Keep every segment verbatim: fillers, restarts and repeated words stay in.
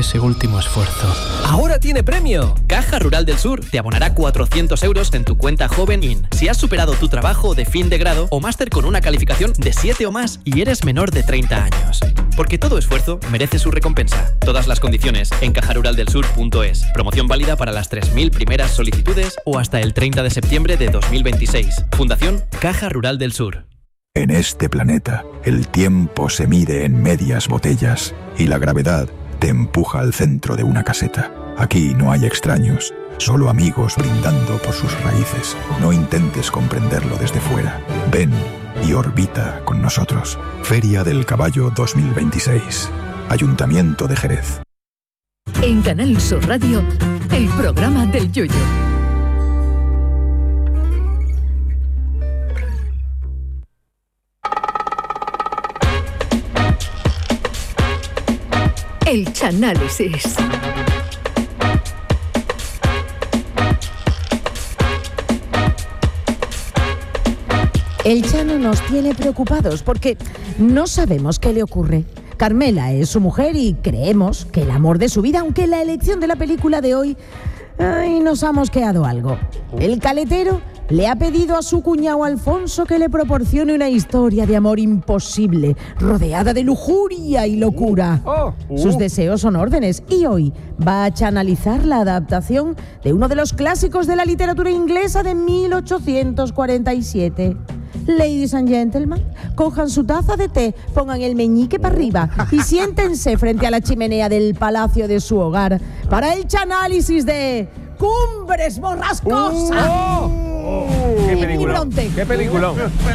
ese último esfuerzo. ¡Ahora tiene premio! Caja Rural del Sur te abonará cuatrocientos euros en tu cuenta Joven In si has superado tu trabajo de fin de grado o máster con una calificación de siete o más y eres menor de treinta años. Porque todo esfuerzo merece su recompensa. Todas las condiciones en caja rural del sur punto es. Promoción válida para las tres mil primeras solicitudes o hasta el treinta de septiembre de dos mil veintiséis. Fundación Caja Rural del Sur. En este planeta, el tiempo se mide en medias botellas y la gravedad te empuja al centro de una caseta. Aquí no hay extraños, solo amigos brindando por sus raíces. No intentes comprenderlo desde fuera. Ven y orbita con nosotros. Feria del Caballo dos mil veintiséis. Ayuntamiento de Jerez. En Canal Sur Radio, el programa del Yoyo. El Chanálisis. El Chano nos tiene preocupados porque no sabemos qué le ocurre. Carmela es su mujer y creemos que el amor de su vida, aunque la elección de la película de hoy, ay, nos ha mosqueado algo. El caletero le ha pedido a su cuñado Alfonso que le proporcione una historia de amor imposible, rodeada de lujuria y locura. Oh, uh. Sus deseos son órdenes y hoy va a chanalizar la adaptación de uno de los clásicos de la literatura inglesa de mil ochocientos cuarenta y siete. Ladies and gentlemen, cojan su taza de té, pongan el meñique para arriba y siéntense frente a la chimenea del palacio de su hogar para el chanálisis de Cumbres Borrascosas. Oh, oh, oh, ¡Qué película! ¡Qué película!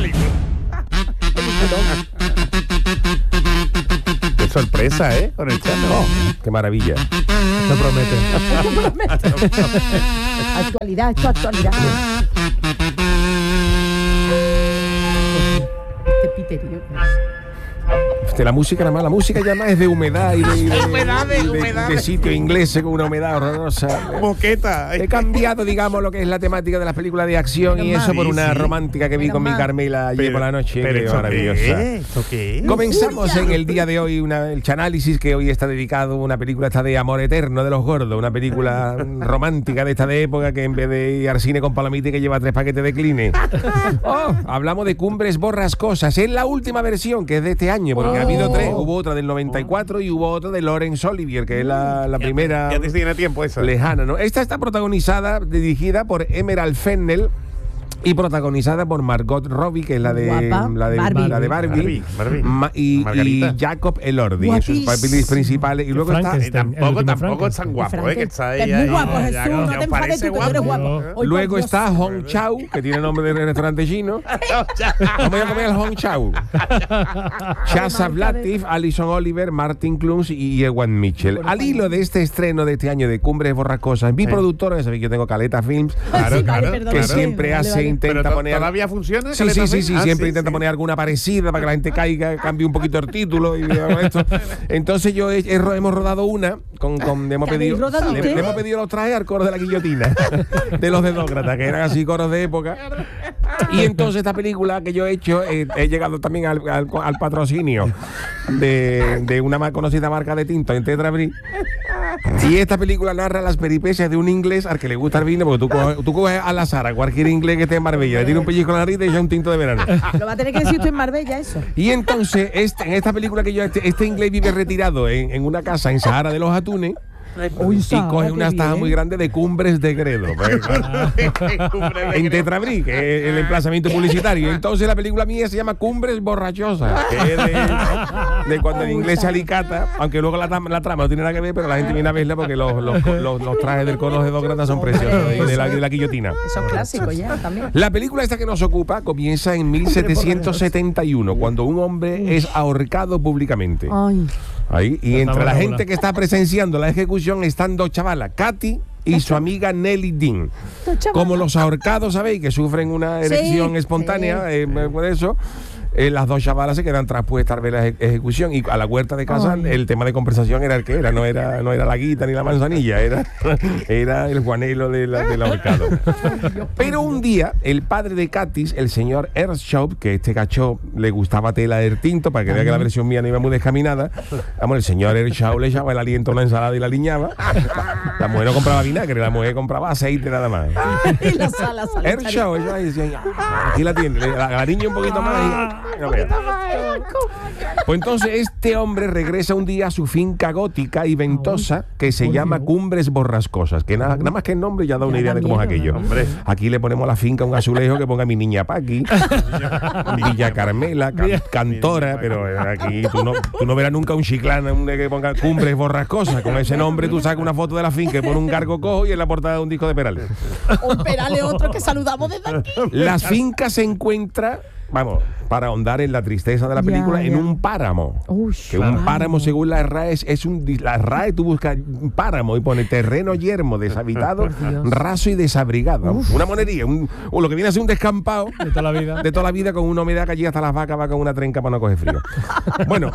¡Qué sorpresa, eh! Con el Chano. Oh, ¡qué maravilla! No promete. No promete. Actualidad, esto actualidad. Qué piterío. De la música nada más, la música ya más es de humedad y de, y de, humedad, de, y de, humedad. de sitio inglés con una humedad horrorosa. Moqueta. He cambiado, digamos, lo que es la temática de las películas de acción y eso por una romántica que vi con mi Carmela ayer por la noche. Pero Qué ¿eso maravillosa. qué? ¿Eso qué? Comenzamos en el día de hoy una, el Chanálisis, que hoy está dedicado a una película esta de Amor Eterno de los Gordos, una película romántica de esta de época que en vez de ir al cine con palomita que lleva tres paquetes de Kleenex. Oh, hablamos de Cumbres Borrascosas. Es la última versión, que es de este año, porque oh. ha habido tres. Hubo otra del noventa y cuatro y hubo otra de Laurence Olivier, que es la, la primera. Ya te tiene tiempo esa. Lejana, ¿no? Esta está protagonizada, dirigida por Emerald Fennell y protagonizada por Margot Robbie, que es la de Guapa. la de Barbie, la de Barbie, Barbie, Barbie. Ma, y, y Jacob Elordi, esos papeles principales. Y luego está Eh, tampoco, tampoco es tan guapo, ¿eh? Que está ahí. Es muy guapo, ahí, Jesús, ya, no ya te enfades parece tú, que tú eres guapo. guapo. Hoy, Luego por está Dios. Hong Chau, que tiene nombre de restaurante chino. Vamos a comer el Hong Chau. Shazza Latif, Alison Oliver, Martin Clunes y Ewan Mitchell. Al hilo de este estreno de este año de Cumbres Borrascosas, mi sí. productora, ya sabéis que yo tengo Caleta Films, claro, sí, claro, vale, que perdón, siempre vale, hace, vale. intenta Pero poner... ¿Todavía funciona? Sí, sí, sí, sí, ah, siempre sí, intenta sí. poner alguna parecida para que la gente caiga, cambie un poquito el título y esto. Entonces yo he, he, hemos rodado una, con, con hemos pedido le, le hemos pedido los trajes al coro de la guillotina, de los dedócratas, que eran así coros de época. Y entonces esta película que yo he hecho, eh, he llegado también al, al, al patrocinio de, de una más conocida marca de tinto en Tetra Brí. Y esta película narra las peripecias de un inglés al que le gusta el vino, porque tú coges, tú coges al azar a cualquier inglés que esté en Marbella, le tiene un pellizco en la nariz y ya un tinto de verano. Lo va a tener que decir usted en Marbella, eso. Y entonces, este, en esta película que yo, este, este inglés vive retirado en, en una casa en Sahara de los Atunes. Uy, y coge unas tajas muy grandes de Cumbres de Gredo, pues, en Tetra Brí, que es el emplazamiento publicitario. Entonces la película mía se llama Cumbres Borrachosas, que es de, de cuando en inglés se alicata, aunque luego la, la trama no tiene nada que ver, pero la gente viene a verla porque los, los, los, los trajes del coro de dos gratas son preciosos, de, de, la, de la guillotina. Eso es clásico ya también. La película esta que nos ocupa comienza en mil setecientos setenta y uno, cuando un hombre es ahorcado públicamente. Ay. Ahí, y entre la gente que está presenciando la ejecución están dos chavalas, Katy y su amiga Nelly Dean. Como los ahorcados, ¿sabéis? Que sufren una erección sí, espontánea, sí. Eh, por eso. eh, las dos chavalas se quedan traspuestas a ver la eje- ejecución y a la huerta de casa Ay. el tema de conversación era el que era, no era, no era la guita ni la manzanilla, era, era el guanelo de la, del ahorcado. Pero un día, el padre de Katis, el señor Earnshaw, que este cacho le gustaba tela del tinto, para que vea que la versión mía no iba muy descaminada, vamos, el señor Earnshaw le echaba el aliento a una ensalada y la liñaba. La mujer no compraba vinagre, la mujer compraba aceite nada más. Y la sala, sala. Earnshaw, ella decía, aquí la tiene, la, la niña un poquito más. Y, no vea. Pues entonces este hombre regresa un día a su finca gótica y ventosa que se llama Cumbres Borrascosas, que nada, nada más que el nombre ya da una idea de cómo es aquello. Hombre, aquí le ponemos a la finca un azulejo que ponga mi niña Paqui, Villa Carmela, can, Cantora, pero aquí tú no, tú no verás nunca un chiclana un que ponga Cumbres Borrascosas. Con ese nombre tú sacas una foto de la finca y pones un gargo cojo y en la portada de un disco de Perales. Un Perales otro que saludamos desde aquí. La finca se encuentra, vamos, para ahondar en la tristeza de la película, ya, ya. en un páramo. Uy, que un páramo, páramo, según la R A E, es, es un... La R A E, tú buscas un páramo y pone terreno yermo, deshabitado, raso y desabrigado. Uf. Una monería, un, o lo que viene a ser un descampado de toda la vida. De toda la vida, con una humedad que allí hasta las vacas va con una trenca para no coger frío. Bueno,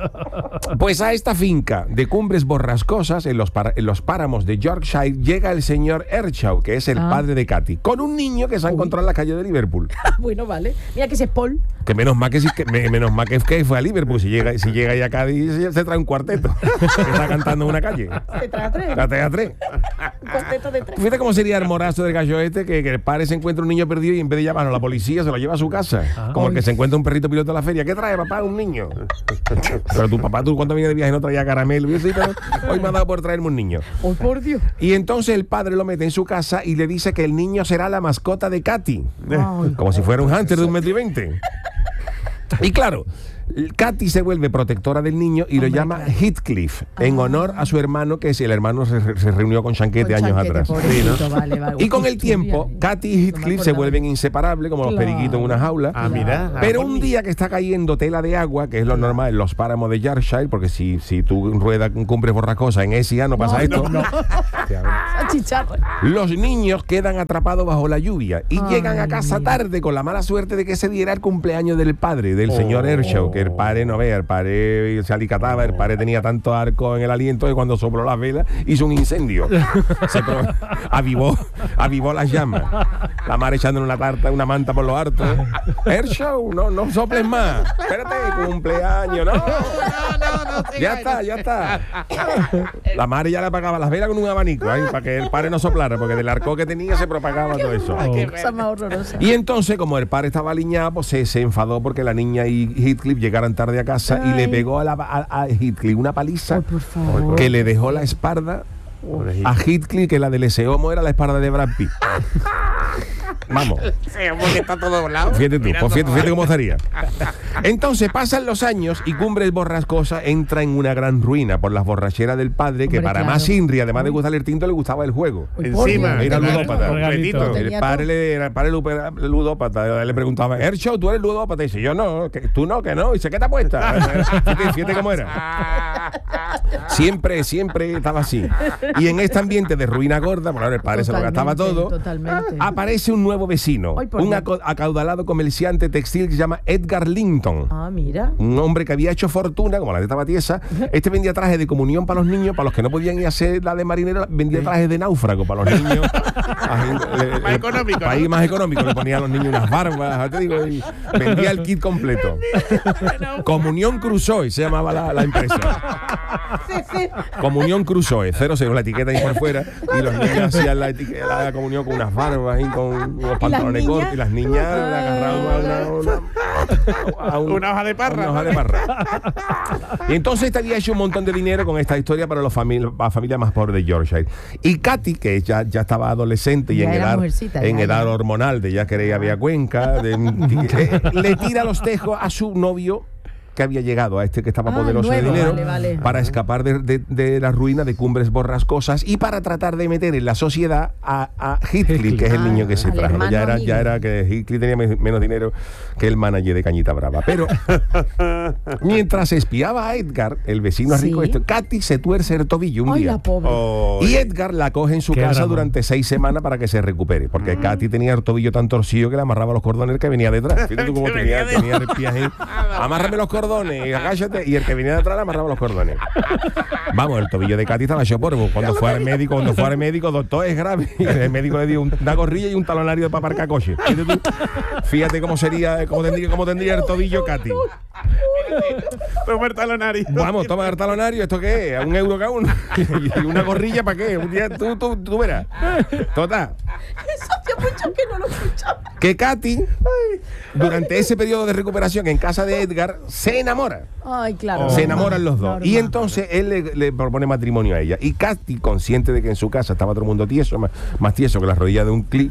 pues a esta finca de Cumbres Borrascosas, en los, para, en los páramos de Yorkshire, llega el señor Earnshaw, que es el ah. padre de Katy, con un niño que se ha encontrado en la calle de Liverpool. Bueno, vale. Mira que ese es Paul. Que menos mal que, que menos mal que, que fue a Liverpool. Si llega, si llega ahí a Cádiz, se, se trae un cuarteto. Está cantando en una calle. Se trae a tres. La trae a tres. Un cuarteto de tres. Fíjate cómo sería el morazo del gallo este, que, que el padre se encuentra un niño perdido y en vez de llamarlo a la policía se lo lleva a su casa. Ah, como el que se encuentra un perrito piloto de la feria. ¿Qué trae, papá? Un niño. Pero tu papá, tú cuando vienes de viaje no traía caramelo. Y yo, sí, pero hoy me ha dado por traerme un niño. Oh, por Dios. Y entonces el padre lo mete en su casa y le dice que el niño será la mascota de Katy. Ay, como si fuera un hámster de un metro y veinte. Y claro, Katy se vuelve protectora del niño y oh, lo llama God. Heathcliff, ah. en honor a su hermano, que es el hermano se, se reunió con Chanquete con años Chanquete, atrás. Sí, ¿no? Vale, vale. Y con el tiempo, Katy y Heathcliff no se vuelven inseparables, como claro. los periquitos en una jaula. Ah, mira. Pero un día que está cayendo tela de agua, que es lo normal en los páramos de Yorkshire, porque si, si tú ruedas Cumbres Borrascosas en Esia no pasa no, esto. No, no. Los niños quedan atrapados bajo la lluvia y Ay, llegan a casa mía. tarde con la mala suerte de que ese día era el cumpleaños del padre, del oh. señor Earnshaw, que el padre no vea, el padre se alicataba, el padre tenía tanto arco en el aliento que cuando sopló las velas hizo un incendio. Se pro, avivó, avivó las llamas. La madre echándole una tarta, una manta por los hartos. Earnshaw, no, no soples más. Espérate, cumpleaños, no. No, no, no, ya está, ya está. La madre ya le apagaba las velas con un abanico, ¿eh? Para que el padre no soplara, porque del arco que tenía se propagaba todo eso. Ay, qué cosa más horrorosa. Y entonces, como el padre estaba aliñado, pues se, se enfadó porque la niña y Heathcliff llegaran tarde a casa. Ay. Y le pegó a, la, a, a Heathcliff una paliza. Ay, por favor. Que le dejó la espalda a Heathcliff, que la del Eseomo era la espalda de Brad Pitt. Vamos. Sí, porque está todo doblado. Fíjate tú, pues fíjate, fíjate cómo estaría. Entonces pasan los años y Cumbres Borrascosas entra en una gran ruina por las borracheras del padre, que Hombre, para claro. más Inri, además de gustarle el tinto, le gustaba el juego. Uy, encima. Era ludópata. El padre, le, el padre ludópata. Le preguntaba, Earnshaw, ¿tú eres ludópata? Y dice, yo no, que, tú no, que no. Y dice, ¿qué te apuestas? Fíjate, fíjate cómo era. Siempre, siempre estaba así. Y en este ambiente de ruina gorda, bueno, el padre totalmente, se lo gastaba todo, totalmente. Aparece un nuevo vecino, Ay, un aco- acaudalado comerciante textil que se llama Edgar Linton. Ah, mira. Un hombre que había hecho fortuna, como la de esta tiesa. Este vendía trajes de comunión para los niños, para los que no podían ir a hacer la de marinero, vendía trajes de náufrago para los niños. Más económico. Para ir más económico, le ponía a los niños unas barbas, te digo, y vendía el kit completo. Comunión Crusoe se llamaba la, la empresa. Sí, sí. Comunión Crusoe, cero cero, la etiqueta ahí por fuera, y los niños hacían la, etiqueta, la comunión con unas barbas y con unos pantalones cortos, y las niñas le agarraban a una, una, a un, una hoja de parra. Una hoja de parra. Y entonces este había hecho un montón de dinero con esta historia para los famili- la familia más pobre de Yorkshire. Y Katy, que ya, ya estaba adolescente y ya en edad, en ya, edad ya. hormonal de ya querer ir a Cuenca, de, de, le, le tira los tejos a su novio que había llegado a este que estaba Ah, poderoso nuevo, de dinero vale, vale. para escapar de, de, de la ruina de Cumbres Borrascosas y para tratar de meter en la sociedad a, a Heathcliff, que es el Ah, niño que se al trajo. hermano Ya era, amigo. ya era que Heathcliff tenía me- menos dinero que el manager de Cañita Brava. Pero mientras espiaba a Edgar, el vecino Sí. rico, esto, Katy se tuerce el tobillo un Ay, día. la pobre. Oh, Y Edgar la coge en su Qué casa drama. durante seis semanas para que se recupere. Porque Katy tenía el tobillo tan torcido que le amarraba los cordones el que venía detrás. Fíjate tú cómo Que tenía, venía de- tenía el pie ahí. Amárrame los cordones y agáchate. Y el que venía detrás le amarraba los cordones. Vamos, el tobillo de Katy estaba hecho polvo. Cuando fue al médico, cuando fue al médico, doctor, es grave. Y el médico le dio un- una gorrilla y un talonario para aparcar coche. Fíjate tú, fíjate cómo sería, cómo tendría, cómo tendría el tobillo Katy. toma el talonario. Vamos, toma el talonario, ¿esto qué es? ¿A un euro cada uno? ¿Y una gorrilla para qué? Un día tú, tú, tú verás. Total. Eso hace mucho que no lo escuchaba. Que Katy, durante ese periodo de recuperación en casa de Edgar, se enamora. Ay, claro. Se enamoran los dos. Normal. Y entonces él le, le propone matrimonio a ella. Y Katy, consciente de que en su casa estaba todo el mundo tieso, más, más tieso que las rodillas de un clip,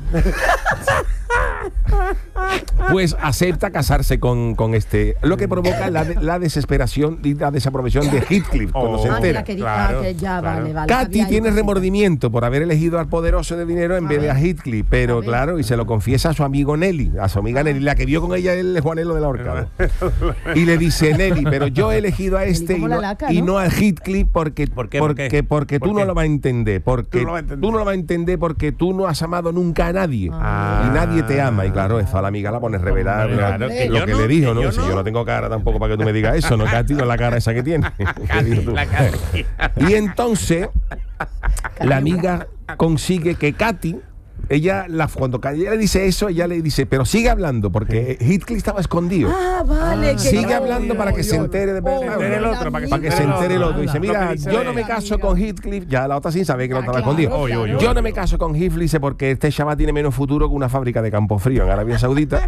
pues acepta casarse con, con este. Lo que provoca la, de- la desesperación y la desaprobación de Heathcliff cuando Oh. se Ah, que entera. la quería, Claro, ah, que ya, claro. vale, vale. Katy Sabía tiene yo. remordimiento por haber elegido al poderoso de dinero en vez de a Heathcliff, pero ver. claro, y se lo confiesa a su amigo Nelly, a su amiga Nelly, la que vio con ella el Juanelo del ahorcado. Y le dice, Nelly, pero yo he elegido a este y como no, la laca, y ¿no? no a Heathcliff porque, ¿Por qué? ¿Por porque, qué? porque ¿Por tú qué? no lo vas a entender, porque Tú no lo vas a entender. tú no lo vas a entender porque tú no has amado nunca a nadie Ah. y nadie te ama. Y claro, eso a la amiga la pone revelar Hombre, claro, lo que lo yo que no, le dijo, que ¿no? yo Si yo no. no tengo cara tampoco para que tú me digas eso, ¿no, Katy? No la cara esa que tiene. ¿Qué dices tú? La cara. Y entonces la amiga consigue que Katy, ella la, cuando ella le dice eso, ella le dice, pero sigue hablando, porque Heathcliff estaba escondido. Ah, vale. que Sigue no. hablando para que se entere de Oh, verdad. entere el la otro, para que Para que amiga. se entere el otro. Dice, Lo que mira, dice yo de- no me caso amiga. con Heathcliff. Ya la otra sin saber que lo Ah, estaba claro, escondido. claro. Oye, oye, Yo no me caso con Heathcliff dice, porque este chaval tiene menos futuro que una fábrica de campo frío en Arabia Saudita.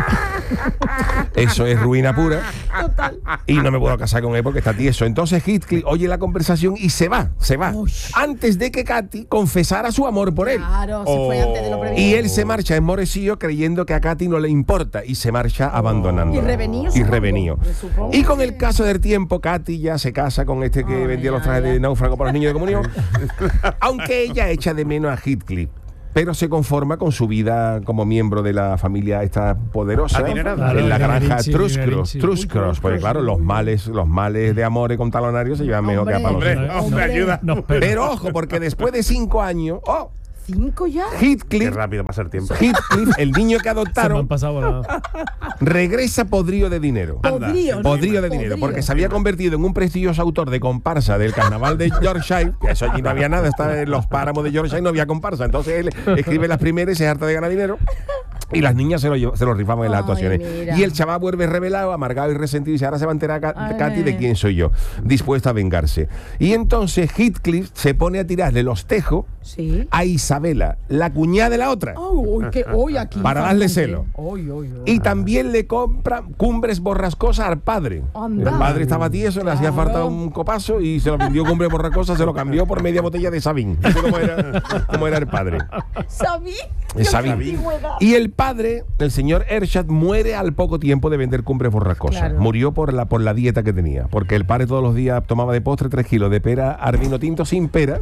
Eso es ruina pura. Y no me puedo casar con él porque está tieso. Entonces Heathcliff oye la conversación y se va, se va. Uy. Antes de que Katy confesara su amor por él. Claro, se fue Oh. antes de lo previsto. Y él se marcha enmorecido creyendo que a Katy no le importa y se marcha abandonando. Y revenido, Y supongo. revenido. Me supongo Y con que- el caso del tiempo, Katy ya se casa con este que Ay, vendía los ay, trajes de ay. náufrago para los niños de comunión. Aunque ella echa de menos a Heathcliff. Pero se conforma con su vida como miembro de la familia esta poderosa Adinerada. en la Claro, granja Gaverinci, Truscross. Gaverinci. Truscross, porque claro, los males, los males de amores con talonarios se llevan mejor que a palos. Hombre, Hombre, hombre, ayuda. No, pero, Pero ojo, porque después de cinco años, oh, ¿Cinco ya? Qué Heathcliff, rápido pasa el tiempo. Heathcliff, el niño que se me han adoptaron, pasado volando. regresa podrido de dinero. Podrío, ¿no? Podrido de dinero, Podrío. porque se había convertido en un prestigioso autor de comparsa del carnaval de Yorkshire. Que eso allí no había nada, estaba en los páramos de Yorkshire, no había comparsa. Entonces él escribe las primeras y se harta de ganar dinero. Y las niñas se lo, llev- se lo rifaban en las Ay, actuaciones. mira. Y el chaval vuelve revelado, amargado y resentido. Y dice, ahora se va a enterar Ka- Ay. Katy de quién soy yo. Dispuesta a vengarse. Y entonces Heathcliff se pone a tirarle los tejos Sí. a Isabela, la cuñada de la otra. Uy, que hoy aquí. Para darle celo. Uy, uy, uy. Y también le compra cumbres borrascosas al padre. Anda. El padre estaba tieso, le hacía Claro. falta un copazo y se lo vendió cumbres borrascosas, se lo cambió por media botella de Sabín. ¿Viste cómo era, cómo era el padre? ¿Sabí? De Sabín. Y el padre, el señor Ershad, muere al poco tiempo de vender cumbres borrascosas. Claro. Murió por la, por la dieta que tenía. Porque el padre todos los días tomaba de postre tres kilos de pera al vino tinto sin pera.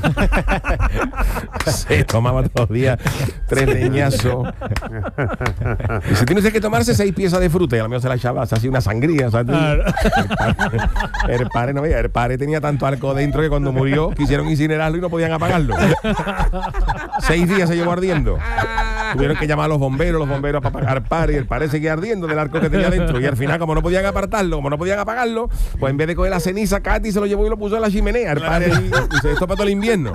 Se tomaba todos los días tres leñazos. Y si tienes que tomarse seis piezas de fruta, y a lo mejor se la echaba así una sangría. ¿Sabes? Claro. El padre no veía, el padre tenía tanto alcohol dentro que cuando murió quisieron incinerarlo y no podían apagarlo. Seis días se llevó ardiendo. Tuvieron que llamar a los bomberos, los bomberos para apagar el padre, y el padre seguía ardiendo del arco que tenía dentro. Y al final, como no podían apartarlo, como no podían apagarlo, pues en vez de coger la ceniza, Katy se lo llevó y lo puso en la chimenea. El padre ahí, dice, esto para todo el invierno.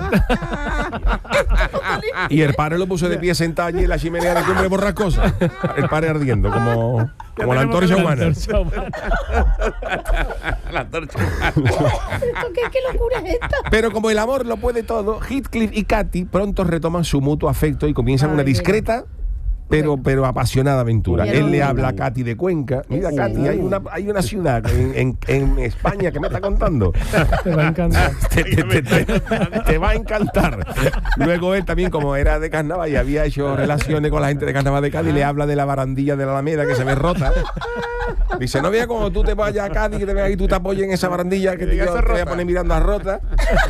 Y el padre lo puso de pie sentado allí en la chimenea de cumbre borrascosa. El padre ardiendo, como, como la antorcha La humana. antorcha humana. La antorcha. ¿Esto qué, qué locura es esta? Pero como el amor lo puede todo, Heathcliff y Katy pronto retoman su mutuo afecto y comienzan Ay, una mira. discreta pero, pero apasionada aventura. Pero- Él le habla a Katy de Cuenca. Mira, Sí. Katy, hay una, hay una ciudad en, en- en España que me está contando. Te va a encantar. Te, te- te- te- te va a encantar. Luego él también, como era de carnaval y había hecho relaciones con la gente de carnaval de Cádiz, le habla de la barandilla de la Alameda que se ve rota. Dice, no veas cuando tú te vayas a Cádiz, que te veas ahí, tú te apoyes en esa barandilla que te, yo, te voy a poner mirando a Rota.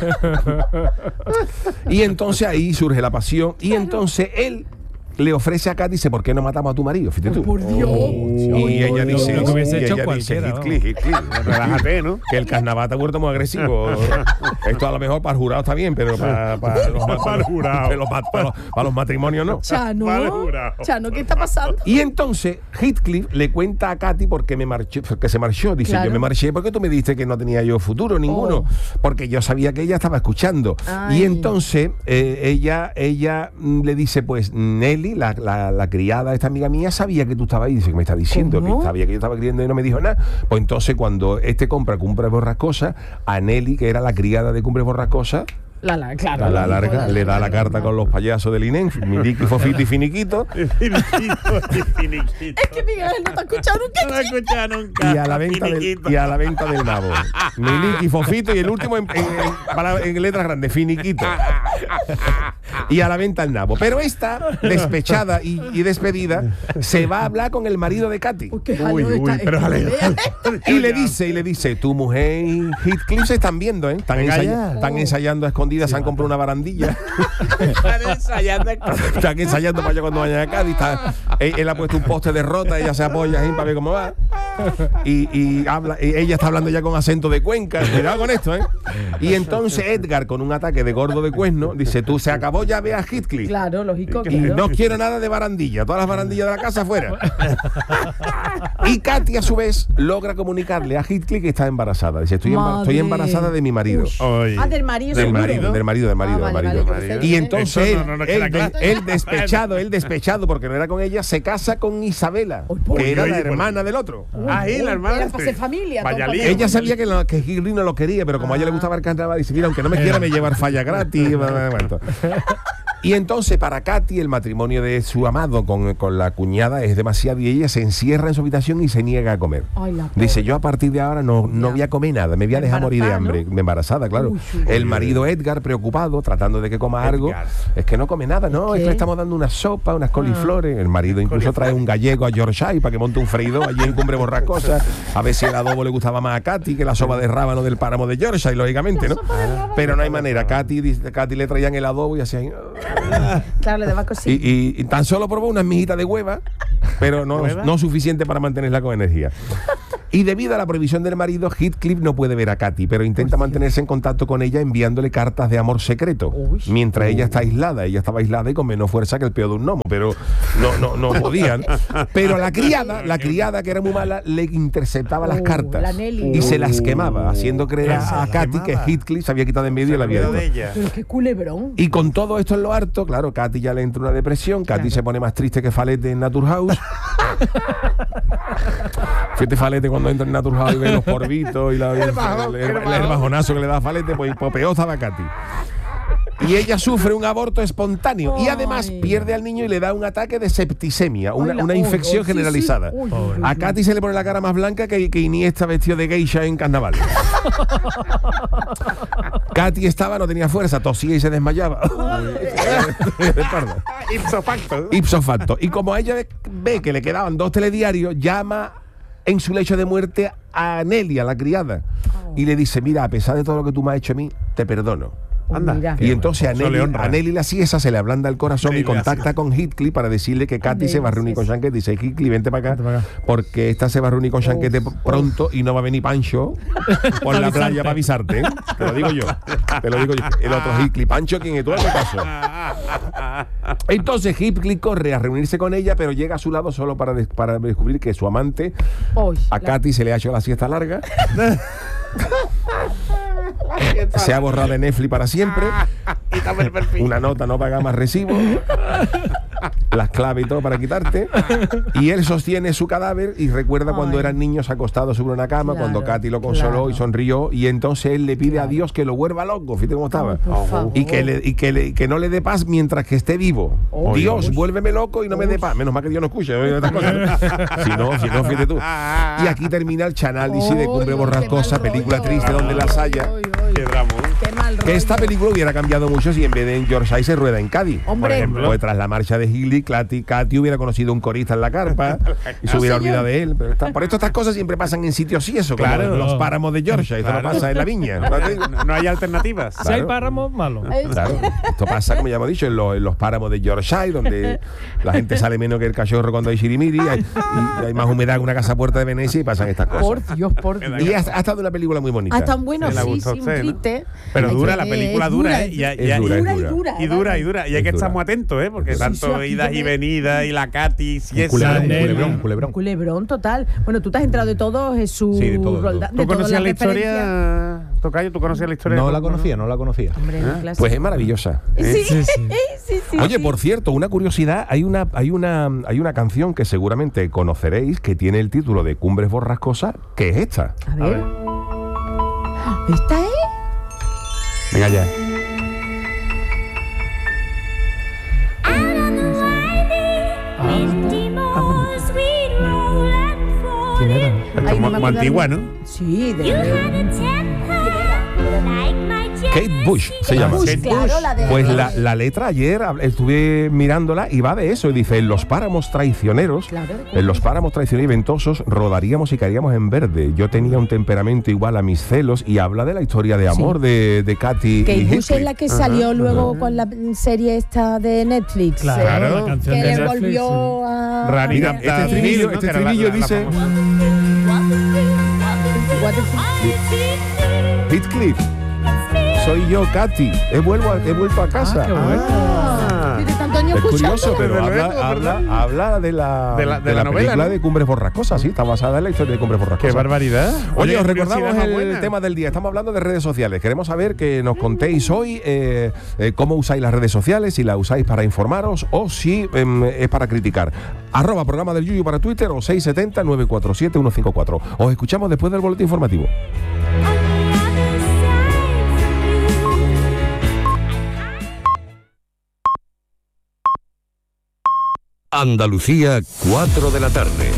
Y entonces ahí surge la pasión. Y entonces él le ofrece a Katy, dice, ¿por qué no matamos a tu marido? Fíjate tú. Por Dios. Oh, y ella dice, lo que hubiese y hecho ella cualquiera, dice, Heathcliff, Heathcliff, relájate, ¿no? Que el carnaval te ha vuelto muy agresivo. Esto a lo mejor para el jurado está bien, pero para, para, los, para, el jurado. Para, los, para, los, para los matrimonios no. Chano, Chano, ¿qué está pasando? Y entonces Heathcliff le cuenta a Katy por qué me marché, porque se marchó. Dice, claro. Yo me marché porque tú me dijiste que no tenía yo futuro ninguno. Oh. Porque yo sabía que ella estaba escuchando. Ay. Y entonces eh, ella, ella le dice, pues Nelly, la, la, la criada, esta amiga mía, sabía que tú estabas ahí. Dice, que me está diciendo que sabía que yo estaba criando y no me dijo nada. Pues entonces cuando este compra Cumbre Borrascosa, a Nelly, que era la criada de Cumbre Borrascosa, La, la, claro, la, la larga, le da la carta con los payasos del I N E M, Miliqui, Fofito y Finiquito. Finiquito y Finiquito. Es que Miguel no te ha escuchado nunca. No te ha escuchado nunca. Y a la venta del, y a la venta del nabo. Miliqui, Fofito y el último en, en, en, en letras grandes, Finiquito. Y a la venta el nabo. Pero esta, despechada y, y despedida, se va a hablar con el marido de Katy. Uy, uy, pero jale, Y le dice, y le dice, tu mujer y Heathcliff se están viendo, ¿eh? Están, ensaya, están ensayando a escondidas. Sí, se han comprado una barandilla. Están ensayando. Están ensayando para allá cuando vayan a Cádiz. Está, él, él ha puesto un poste de Rota, ella se apoya ahí para ver cómo va. Y, y habla, y ella está hablando ya con acento de Cuenca. Cuidado con esto, ¿eh? Y entonces Edgar, con un ataque de gordo de cuerno, dice, tú se acabó, ya ve a Heathcliff. Claro, lógico. Y claro. No quiero nada de barandilla, todas las barandillas de la casa afuera. Y Katy, a su vez, logra comunicarle a Heathcliff que está embarazada. Dice, estoy, embar estoy embarazada de mi marido. Ah, del marido. Del marido. Del marido, del marido, ah, vale, del marido. Vale, y entonces él, no, no, no, él, él, él despechado, él despechado, porque no era con ella, se casa con Isabela, oh, que era la hermana del otro. Ahí, la hermana. Era para ser familia. Ella sabía que, lo, que Heathcliff no lo quería, pero como ah. a ella le gustaba el carnaval, dice, mira, aunque no me quiera, me llevar falla gratis. Y entonces para Katy el matrimonio de su amado con, con la cuñada es demasiado y ella se encierra en su habitación y se niega a comer. Ay, dice, yo a partir de ahora no, no voy a comer nada, me voy a dejar morir de hambre. ¿No? Embarazada, claro. Uy, sí, el marido Edgar, preocupado, tratando de que coma Edgar. algo, es que no come nada, no, ¿Qué? es que le estamos dando una sopa, unas coliflores. Ah. El marido incluso trae un gallego a Yorkshire para que monte un freidor allí en Cumbre Borrascosa, a ver si el adobo le gustaba más a Katy que la sopa de rábano del páramo de Yorkshire, lógicamente, ¿no? Pero no hay manera. Katy, Katy le traían el adobo y así. Claro, le daba cosita. Y, y, y tan solo probó unas mijitas de hueva, pero no, no suficiente para mantenerla con energía. Y debido a la prohibición del marido, Heathcliff no puede ver a Katy, pero intenta Hostia. mantenerse en contacto con ella enviándole cartas de amor secreto. Uy. Mientras Uy. ella está aislada. Ella estaba aislada y con menos fuerza que el peo de un gnomo, pero no, no, no podían. Pero la criada, la criada que era muy mala, le interceptaba uh, las cartas y uh. se las quemaba, haciendo creer a, a Katy que Heathcliff se había quitado en medio y la había de ella. Pero qué culebrón. Y con todo esto en lo harto, claro, Katy ya le entra una depresión, Katy claro. se pone más triste que Falete en Naturhaus. Fíjate Falete cuando entra en Naturhaus y ve los porbitos y la, el, bajón, el, el, el, el bajonazo que le da Falete, pues, pues peor estaba Katy. Y ella sufre un aborto espontáneo Ay. y además pierde al niño y le da un ataque de septicemia, una, Ay, una infección oh, generalizada. Sí, sí. Uy, uy, a Katy se le pone la cara más blanca que, que Iniesta vestido de geisha en carnaval. Katy estaba, no tenía fuerza, tosía y se desmayaba. Ipso facto. Ipso facto. Y como ella ve que le quedaban dos telediarios, llama en su lecho de muerte a Nelly, a la criada, oh. y le dice, mira, a pesar de todo lo que tú me has hecho a mí, te perdono. Anda. Mira. Y entonces a Nelly, a Nelly la siesa se le ablanda el corazón sí, y contacta con Heathcliff para decirle que Katy Ande, se va a reunir sí, con Shanquete. Dice, Heathcliff, vente para acá, para acá, porque esta se va a reunir con Shanquete pronto y no va a venir Pancho por la playa para avisarte. ¿eh? Te lo digo yo. Te lo digo yo. El otro Heathcliff. Pancho, ¿quién es tú? ¿Qué pasó? Entonces Heathcliff corre a reunirse con ella, pero llega a su lado solo para, des para descubrir que su amante, oh, a Katy, la... se le ha hecho la siesta larga. Se ha borrado de Netflix para siempre. Una nota, no paga más recibo. Las claves y todo para quitarte. Y él sostiene su cadáver y recuerda Ay. cuando eran niños acostados sobre una cama, claro, cuando Katy lo consoló claro. y sonrió. Y entonces él le pide claro. a Dios que lo vuelva loco. Fíjate cómo estaba. Oh, y que, le, y que, le, que no le dé paz mientras que esté vivo. Oh, Dios, Dios, vuélveme loco y no oh. me dé paz. Menos mal que Dios no escucha. Si no, si no, fíjate tú. Y aquí termina el chanálisis oh, de Cumbre Borrascosa, película triste donde las haya. Qué drama. Qué mal rollo. Que esta película hubiera cambiado mucho si en vez de en Yorkshire se rueda en Cádiz. Hombre. Por ejemplo, pues tras la marcha de Hildy, Katy, Katy hubiera conocido un corista en la carpa y se hubiera olvidado de él. Pero está, por esto estas cosas siempre pasan en sitios y eso, como Claro. los páramos de Yorkshire. Esto Claro. no pasa en la viña. No, no hay alternativas. Si hay páramos, malo. Claro, esto pasa, como ya hemos dicho, en los, en los páramos de Yorkshire, donde la gente sale menos que el cachorro cuando hay shirimiri, hay, y hay más humedad que una casa puerta de Venecia y pasan estas cosas. Por Dios, por Dios. Y ha, ha estado una película muy bonita. Ah, tan bueno, Sí, le sí, gusta a sí, un usted, ¿no? triste. Pero Hay dura, que- la película es dura, ¿eh? Y, hay- y Es hay- dura, dura es y dura. dura. y dura, y dura. Y hay Es que estar dura. muy atentos, ¿eh? Porque Sí, tanto sí, aquí idas y tiene- venidas y la Katy, si es culebrón, Sanel. culebrón, culebrón. Culebrón total. Bueno, tú te has enterado de todo, Jesús. Sí, de todo, de todo. Roldán, de ¿Tú todas conocías las la referencias. historia, Tocayo? ¿Tú conocías la historia? No de la Roma, conocía, no la conocía. Hombre, ¿Eh? un clásico. Pues es maravillosa. ¿eh? Sí, Sí, sí. sí, sí, Oye, sí. por cierto, una curiosidad, hay una, hay una, hay una canción que seguramente conoceréis que tiene el título de Cumbres Borrascosas, que es esta. A A ver. ver. ¿Esta es? Venga ya. ¿Quién era? Esto Ay, es no muy me muy antigua, acuerdo. ¿no? Sí, de Kate Bush se Kate llama. Bush, Kate claro, Bush. la de Pues la, la letra ayer hab- estuve mirándola y va de eso. Y dice, en los páramos traicioneros, Claro, en los páramos traicioneros y ventosos, rodaríamos y caeríamos en verde. Yo tenía un temperamento igual a mis celos y habla de la historia de amor de, de Katy Kate y Bush Heathcliff. es la que salió luego con la serie esta de Netflix. Claro, ¿eh? la canción que de le Netflix, volvió a... Running Mira, Up este the estribillo- Hill, ¿no? este Que era la- estribillo la- la dice- famosa. Heathcliff, soy yo, Katy. He, vuelvo a- he vuelto a casa. Ah, qué bueno. Ah, desde tanto año Es curioso, escuchándola. pero Desde habla, luego, habla, ¿verdad? habla de la, De la- de la novela, película ¿no? de Cumbres Borrascosas, sí, está basada en la historia de Cumbres Borrascosas. Qué barbaridad. Oye, os qué recordamos curiosidad el más buena. tema del día. Estamos hablando de redes sociales. Queremos saber que nos contéis hoy eh, eh, cómo usáis las redes sociales, si las usáis para informaros o si em, es para criticar. Arroba programa del Yuyu para Twitter o seis siete cero, nueve cuatro siete, uno cinco cuatro. Os escuchamos después del boletín informativo. Andalucía, cuatro de la tarde.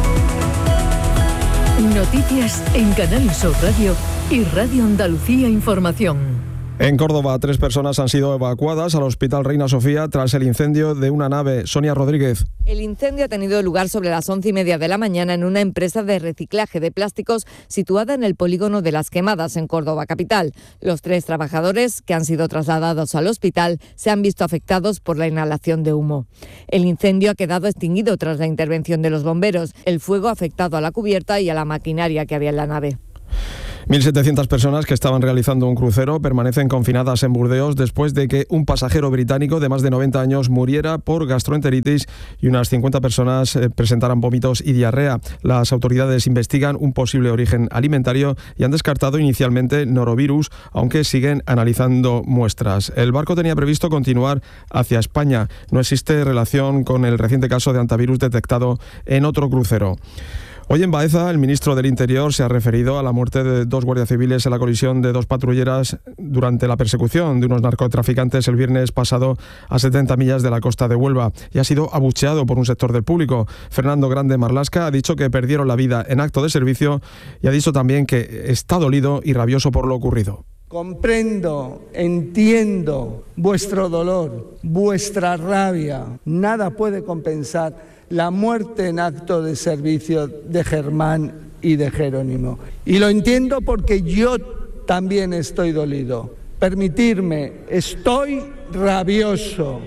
Noticias en Canal Sur Radio y Radio Andalucía Información. En Córdoba, tres personas han sido evacuadas al Hospital Reina Sofía tras el incendio de una nave. Sonia Rodríguez. El incendio ha tenido lugar sobre las once y media de la mañana en una empresa de reciclaje de plásticos situada en el polígono de Las Quemadas, en Córdoba capital. Los tres trabajadores, que han sido trasladados al hospital, se han visto afectados por la inhalación de humo. El incendio ha quedado extinguido tras la intervención de los bomberos. El fuego ha afectado a la cubierta y a la maquinaria que había en la nave. mil setecientas personas que estaban realizando un crucero permanecen confinadas en Burdeos después de que un pasajero británico de más de noventa años muriera por gastroenteritis y unas cincuenta personas eh, presentaran vómitos y diarrea. Las autoridades investigan un posible origen alimentario y han descartado inicialmente norovirus, aunque siguen analizando muestras. El barco tenía previsto continuar hacia España. No existe relación con el reciente caso de hantavirus detectado en otro crucero. Hoy en Baeza, el ministro del Interior se ha referido a la muerte de dos guardias civiles en la colisión de dos patrulleras durante la persecución de unos narcotraficantes el viernes pasado a setenta millas de la costa de Huelva y ha sido abucheado por un sector del público. Fernando Grande Marlasca ha dicho que perdieron la vida en acto de servicio y ha dicho también que está dolido y rabioso por lo ocurrido. Comprendo, entiendo vuestro dolor, vuestra rabia. Nada puede compensar la muerte en acto de servicio de Germán y de Jerónimo. Y lo entiendo porque yo también estoy dolido. Permitirme, estoy rabioso.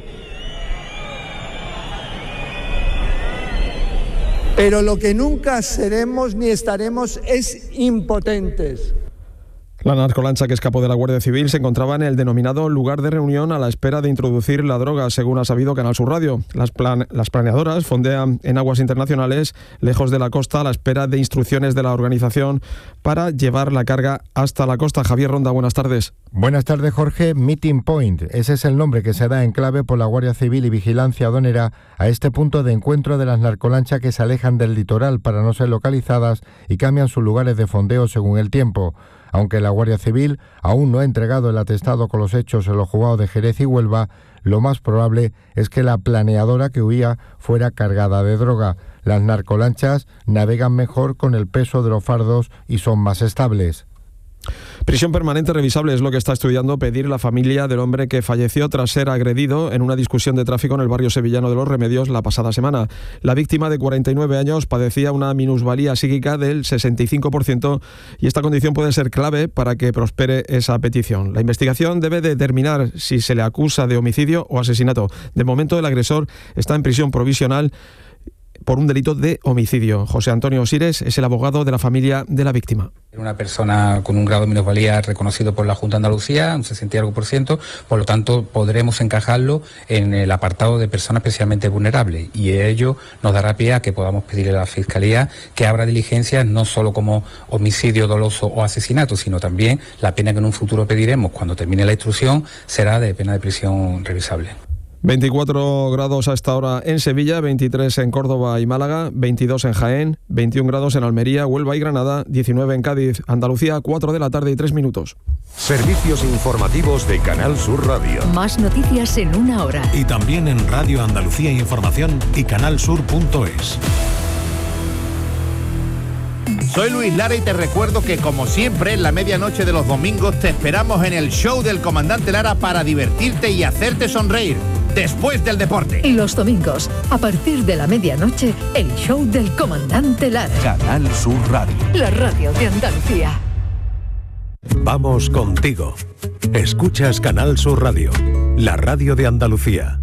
Pero lo que nunca seremos ni estaremos es impotentes. La narcolancha que escapó de la Guardia Civil se encontraba en el denominado lugar de reunión a la espera de introducir la droga, según ha sabido Canal Sur Radio. Las, plan- las planeadoras fondean en aguas internacionales, lejos de la costa, a la espera de instrucciones de la organización para llevar la carga hasta la costa. Javier Ronda, buenas tardes. Buenas tardes, Jorge. Meeting Point. Ese es el nombre que se da en clave por la Guardia Civil y Vigilancia Aduanera a este punto de encuentro de las narcolanchas que se alejan del litoral para no ser localizadas y cambian sus lugares de fondeo según el tiempo. Aunque la Guardia Civil aún no ha entregado el atestado con los hechos en los juzgados de Jerez y Huelva, lo más probable es que la planeadora que huía fuera cargada de droga. Las narcolanchas navegan mejor con el peso de los fardos y son más estables. Prisión permanente revisable es lo que está estudiando pedir la familia del hombre que falleció tras ser agredido en una discusión de tráfico en el barrio sevillano de Los Remedios la pasada semana. La víctima, de cuarenta y nueve años, padecía una minusvalía psíquica del sesenta y cinco por ciento y esta condición puede ser clave para que prospere esa petición. La investigación debe determinar si se le acusa de homicidio o asesinato. De momento, el agresor está en prisión provisional por un delito de homicidio. José Antonio Sires es el abogado de la familia de la víctima. Era una persona con un grado de minusvalía reconocido por la Junta de Andalucía, un sesenta y algo por ciento, por lo tanto podremos encajarlo en el apartado de personas especialmente vulnerables, y ello nos dará pie a que podamos pedirle a la Fiscalía que abra diligencias no solo como homicidio doloso o asesinato, sino también la pena que en un futuro pediremos cuando termine la instrucción será de pena de prisión revisable. veinticuatro grados a esta hora en Sevilla, veintitrés en Córdoba y Málaga, veintidós en Jaén, veintiún grados en Almería, Huelva y Granada, diecinueve en Cádiz, Andalucía, cuatro de la tarde y tres minutos. Servicios informativos de Canal Sur Radio. Más noticias en una hora. Y también en Radio Andalucía Información y canalsur punto es. Soy Luis Lara y te recuerdo que, como siempre, en la medianoche de los domingos te esperamos en el show del Comandante Lara para divertirte y hacerte sonreír después del deporte. Y los domingos, a partir de la medianoche, el show del Comandante Lara. Canal Sur Radio. La radio de Andalucía. Vamos contigo. Escuchas Canal Sur Radio, la radio de Andalucía.